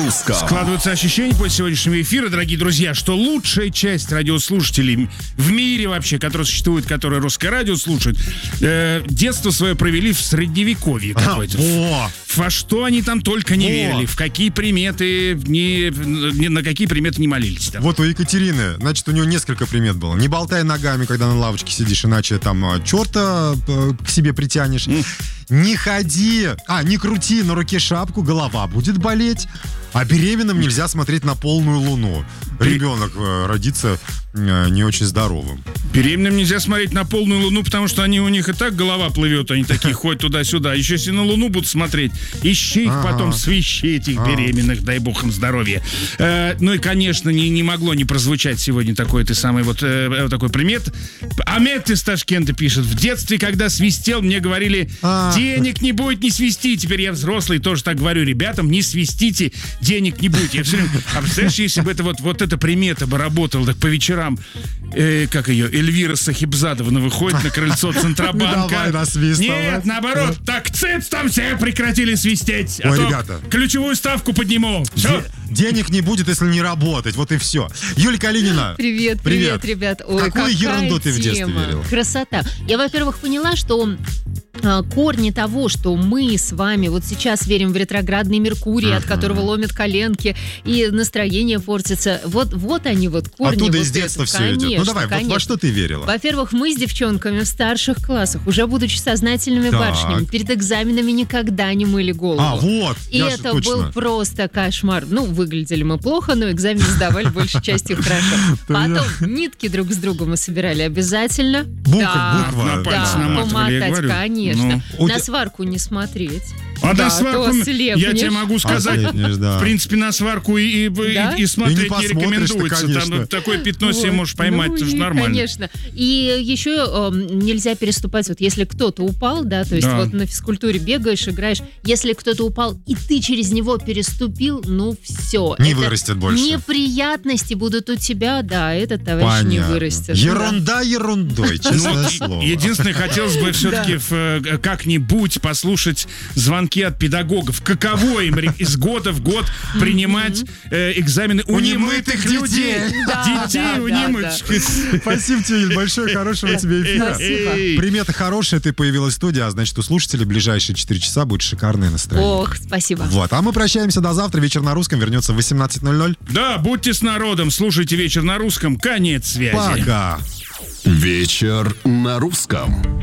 русском. Складывается ощущение после сегодняшнего эфира, дорогие друзья, что лучшая часть радиослушателей в мире вообще, которые существуют, которые русское радио слушают, детство свое провели в средневековье какое-то. Во что они там только не верили, в какие приметы, на какие приметы не молились там. Вот у Екатерины, значит, у нее несколько примет было. Не болтай ногами, когда на лавочке сидишь, иначе там черта к себе притянешь. Не ходи, не крути на руке шапку, голова будет болеть. А беременным нельзя смотреть на полную луну. Ребенок родится не очень здоровым. Беременным нельзя смотреть на полную луну, потому что у них и так голова плывет, они такие ходят туда-сюда. Еще если на луну будут смотреть, ищи их потом, свищи этих беременных, дай бог им здоровья. Ну и, конечно, не могло не прозвучать сегодня такой такой примет. Амет из Ташкента пишет: в детстве, когда свистел, мне говорили, денег не будет, не свисти. Теперь я взрослый, тоже так говорю ребятам, не свистите, денег не будет. Я все время... А представляешь, если бы это вот эта примета бы работала, так по вечерам, как ее, Эльвира Сахибзадовна выходит на крыльцо Центробанка. Нет, наоборот, так цыц, там все прекратили свистеть. Ой, ребята, ключевую ставку подниму. Все. Денег не будет, если не работать. Вот и все. Юль Калинина. Привет, ребят. Ой, какую ерунду ты в детстве верила? Красота. Я, во-первых, поняла, что корни того, что мы с вами вот сейчас верим в ретроградный Меркурий, от которого ломят коленки и настроение портится. Вот они, корни. Оттуда вот из детства это. все Конечно, идет. Ну давай, конечно. вот во что ты верила? Во-первых, мы с девчонками в старших классах, уже будучи сознательными барышнями, перед экзаменами никогда не мыли голову. И это был просто кошмар. Ну, выглядели мы плохо, но экзамен сдавали большей частью хорошо. Потом нитки друг с другом мы собирали обязательно. Буква. На пальцы наматывали, я говорю. Конечно. На сварку не смотреть. А на сварку, я тебе могу сказать, в принципе, на сварку и смотреть не рекомендуется. Там такое пятно себе можешь поймать, это же нормально. Конечно. И еще нельзя переступать, вот если кто-то упал, да, то есть вот на физкультуре бегаешь, играешь, если кто-то упал, и ты через него переступил, ну все. Не вырастет больше. Неприятности будут у тебя, да, этот товарищ не вырастет. Ерунда ерундой, честное слово. Единственное, хотелось бы все-таки как-нибудь послушать звонки от педагогов. Каково им из года в год принимать экзамены у немытых людей? Детей у немытых. Спасибо тебе, Юль, большое, хорошего тебе эфира. Спасибо. Примета хорошая, ты появилась в студии, а значит, у слушателей ближайшие 4 часа будет шикарное настроение. Ох, спасибо. Вот, а мы прощаемся до завтра. Вечер на русском вернется в 18:00. Да, будьте с народом, слушайте вечер на русском. Конец связи. Пока. Вечер на русском.